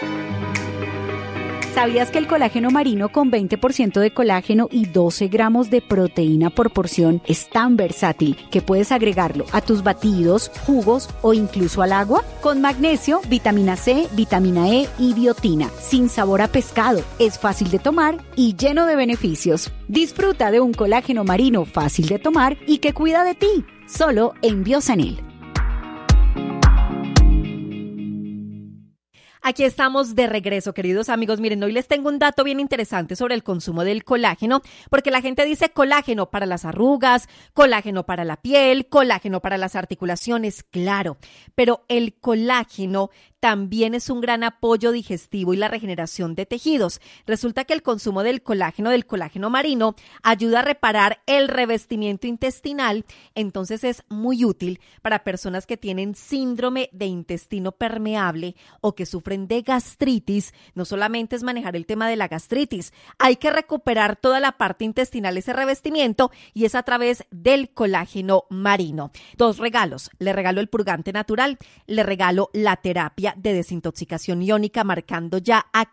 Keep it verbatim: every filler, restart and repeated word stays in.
¿Sabías que el colágeno marino con veinte por ciento de colágeno y doce gramos de proteína por porción es tan versátil que puedes agregarlo a tus batidos, jugos o incluso al agua? Con magnesio, vitamina C, vitamina E y biotina, sin sabor a pescado, es fácil de tomar y lleno de beneficios. Disfruta de un colágeno marino fácil de tomar y que cuida de ti, solo en Biosanil. Aquí estamos de regreso, queridos amigos. Miren, hoy les tengo un dato bien interesante sobre el consumo del colágeno, porque la gente dice colágeno para las arrugas, colágeno para la piel, colágeno para las articulaciones, claro, pero el colágeno también es un gran apoyo digestivo y la regeneración de tejidos. Resulta que el consumo del colágeno, del colágeno marino, ayuda a reparar el revestimiento intestinal, entonces es muy útil para personas que tienen síndrome de intestino permeable o que sufren de gastritis. No solamente es manejar el tema de la gastritis, hay que recuperar toda la parte intestinal, ese revestimiento, y es a través del colágeno marino. Dos regalos, le regalo el purgante natural, le regalo la terapia de desintoxicación iónica, marcando ya a